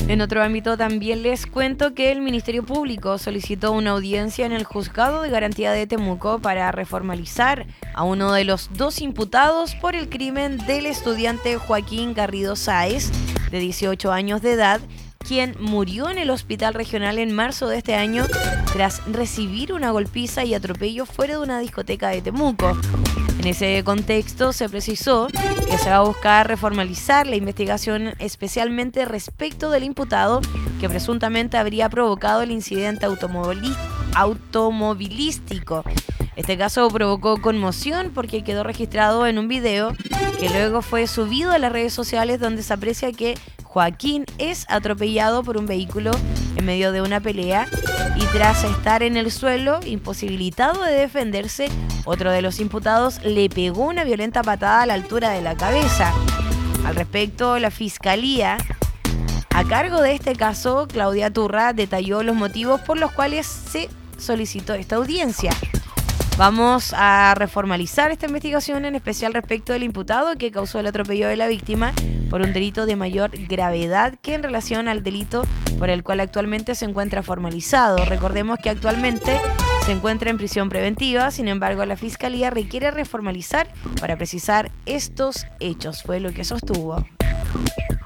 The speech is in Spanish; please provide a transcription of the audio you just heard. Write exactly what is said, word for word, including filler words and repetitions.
En otro ámbito también les cuento que el Ministerio Público solicitó una audiencia en el Juzgado de Garantía de Temuco para reformalizar a uno de los dos imputados por el crimen del estudiante Joaquín Garrido Sáez, de dieciocho años de edad, quien murió en el hospital regional en marzo de este año tras recibir una golpiza y atropello fuera de una discoteca de Temuco. En ese contexto se precisó que se va a buscar reformalizar la investigación, especialmente respecto del imputado que presuntamente habría provocado el incidente automobili- automovilístico. Este caso provocó conmoción porque quedó registrado en un video que luego fue subido a las redes sociales, donde se aprecia que Joaquín es atropellado por un vehículo en medio de una pelea y tras estar en el suelo, imposibilitado de defenderse, otro de los imputados le pegó una violenta patada a la altura de la cabeza. Al respecto, la Fiscalía, a cargo de este caso, Claudia Turra, detalló los motivos por los cuales se solicitó esta audiencia. Vamos a reformalizar esta investigación, en especial respecto del imputado que causó el atropello de la víctima por un delito de mayor gravedad que en relación al delito por el cual actualmente se encuentra formalizado. Recordemos que actualmente se encuentra en prisión preventiva, sin embargo la Fiscalía requiere reformalizar para precisar estos hechos, fue lo que sostuvo.